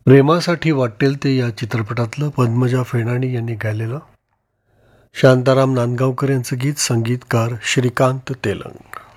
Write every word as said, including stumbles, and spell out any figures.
प्रेमासाठी वाटेल ते या चित्रपटातलं पद्मजा फेणाणी यांनी गायलेलं शांताराम नांदगावकर यांचं गीत, संगीतकार श्रीकांत तेलंग.